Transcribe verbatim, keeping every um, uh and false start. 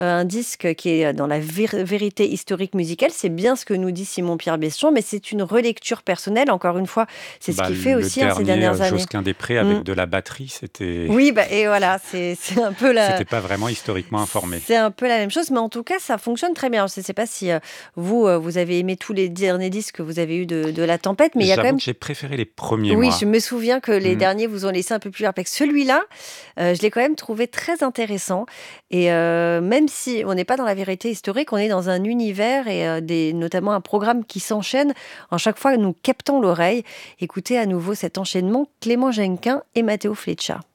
un disque qui est dans la vér vérité historique musicale. C'est bien ce que nous dit Simon-Pierre Bestion, mais c'est une relecture personnelle. Encore une fois, c'est ce Bah, qu'il fait le aussi, hein, ces dernier, dernières heu, années. Josquin-des-Prés Mmh. avec de la batterie, c'était Oui, bah et voilà, c'est c'est un peu la c'était pas vraiment historiquement informé. c'est un peu la même chose, mais en tout cas, ça fonctionne très bien. Je ne sais pas si, heu, vous, heu, vous avez aimé tous les derniers disques que vous avez eus de de La Tempête, mais il y a quand J'avoue même que j'ai préféré les premiers oui, je moi. me souviens que les Mmh. derniers vous ont laissé un peu plus perplexe. Celui-là, heu, je l'ai quand même trouvé très intéressant et heu, même si on n'est pas dans la vérité historique, on est dans un univers et heu, des notamment un programme qui s'enchaîne en chaque fois nous captant l'oreille. Écoutez à nouveau cet enchaînement, Clément Genquin et Matteo Fleccia.